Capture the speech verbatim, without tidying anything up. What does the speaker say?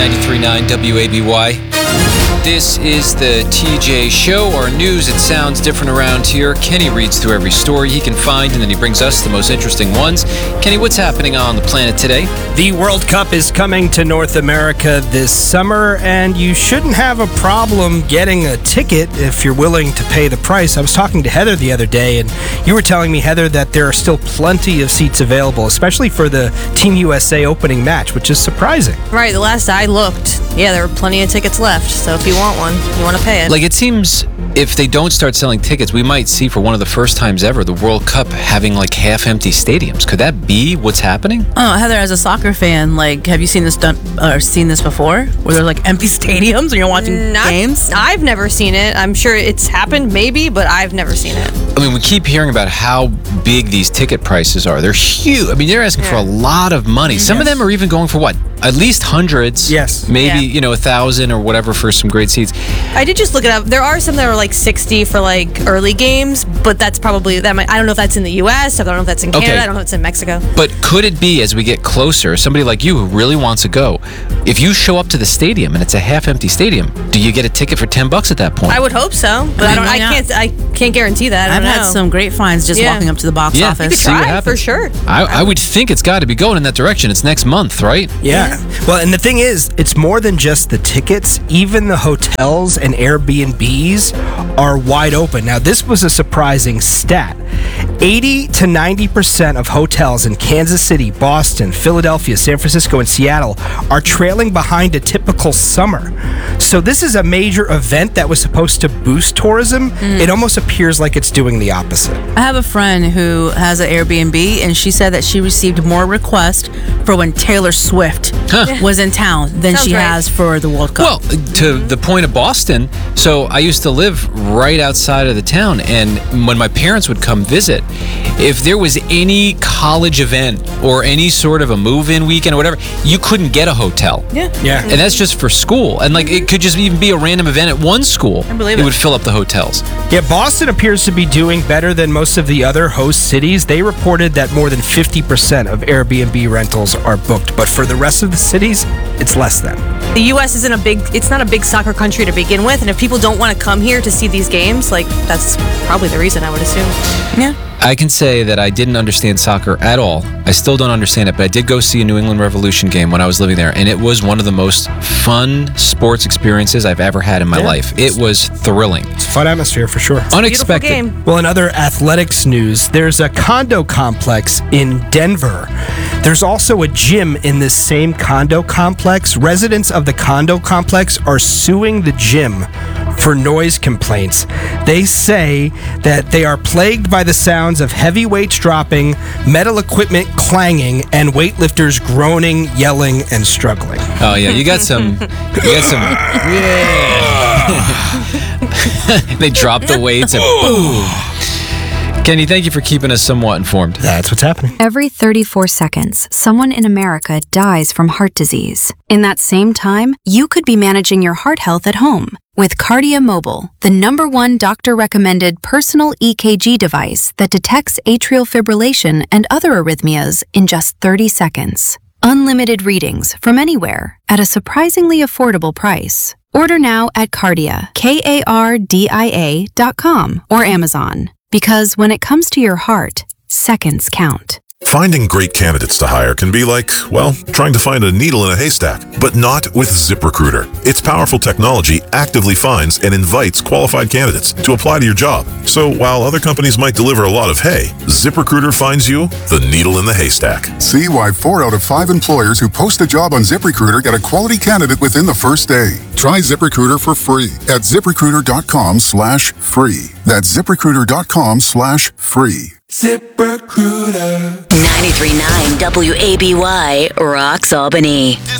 ninety-three point nine W A B Y. This is the T J Show. Our news, it sounds different around here. Kenny reads through every story he can find, and then he brings us the most interesting ones. Kenny, what's happening on the planet today? The World Cup is coming to North America this summer, and you shouldn't have a problem getting a ticket if you're willing to pay the price. I was talking to Heather the other day, and you were telling me, Heather, that there are still plenty of seats available, especially for the Team U S A opening match, which is surprising. Right, the last I looked, yeah, there were plenty of tickets left, so if you want one, you want to pay it. Like, it seems if they don't start selling tickets, we might see for one of the first times ever the World Cup having like half-empty stadiums. Could that be what's happening? Oh, Heather, as a soccer fan, like, have you seen this done or seen this before, where there's like empty stadiums when you're watching Not, games? I've never seen it. I'm sure it's happened, maybe, but I've never seen it. I mean, we keep hearing about how big these ticket prices are. They're huge. I mean, they're asking Yeah. for a lot of money. Some Yes. of them are even going for what? At least hundreds. Yes. Maybe, Yeah. you know, a thousand or whatever for some great seats. I did just look it up. There are some that are like sixty for like early games, but that's probably that. Might, I don't know if that's in the U S. I don't know if that's in Canada. Okay. I don't know if it's in Mexico. But could it be, as we get closer, somebody like you who really wants to go, if you show up to the stadium and it's a half-empty stadium, do you get a ticket for ten bucks at that point? I would hope so, but I I mean, don't. why I not? can't. I can't guarantee that. I I've don't had know. some great finds just Yeah. walking up to the box Yeah. office. You could Try see what happens. for sure. I, I would think it's got to be going in that direction. It's next month, right? Yeah. Well, and the thing is, it's more than just the tickets. Even the hotels and Airbnbs are wide open. Now, this was a surprising stat. eighty to ninety percent of hotels in Kansas City, Boston, Philadelphia, San Francisco, and Seattle are trailing behind a typical summer. So this is a major event that was supposed to boost tourism. It almost appears like it's doing the opposite. I have a friend who has an Airbnb, and she said that she received more requests for when Taylor Swift Huh. was in town than Sounds she right. has for the World Cup. Well, to the point of Boston, so I used to live right outside of the town, and when my parents would come visit, if there was any college event or any sort of a move-in weekend or whatever, you couldn't get a hotel. Yeah. Yeah. And that's just for school. And like it could just even be a random event at one school. I believe it it. would fill up the hotels. Yeah, Boston appears to be doing better than most of the other host cities. They reported that more than fifty percent of Airbnb rentals are booked, but for the rest of the cities, it's less than. The U S isn't a big. It's not a big soccer country to begin with, and if people don't want to come here to see these games, like that's probably the reason, I would assume. yeah. I can say that I didn't understand soccer at all. I still don't understand it, but I did go see a New England Revolution game when I was living there, and it was one of the most fun sports experiences I've ever had in my Yeah. life. It was thrilling. It's a fun atmosphere for sure. Unexpected. Beautiful game. Well, in other athletics news, there's a condo complex in Denver. There's also a gym in this same condo complex. Residents of the condo complex are suing the gym for noise complaints. They say that they are plagued by the sounds of heavy weights dropping, metal equipment clanging, and weightlifters groaning, yelling, and struggling. Oh yeah, you got some. You got some. Yeah. They drop the weights and boom. Kenny, thank you for keeping us somewhat informed. That's what's happening. Every thirty-four seconds, someone in America dies from heart disease. In that same time, you could be managing your heart health at home with Cardia Mobile, the number one doctor-recommended personal E K G device that detects atrial fibrillation and other arrhythmias in just thirty seconds. Unlimited readings from anywhere at a surprisingly affordable price. Order now at Cardia, K A R D I A dot com or Amazon. Because when it comes to your heart, seconds count. Finding great candidates to hire can be like, well, trying to find a needle in a haystack, but not with ZipRecruiter. Its powerful technology actively finds and invites qualified candidates to apply to your job. So while other companies might deliver a lot of hay, ZipRecruiter finds you the needle in the haystack. See why four out of five employers who post a job on ZipRecruiter get a quality candidate within the first day. Try ZipRecruiter for free at ZipRecruiter.com slash free. That's ZipRecruiter.com slash free. ZipRecruiter. ninety-three point nine W A B Y, Rocks Albany.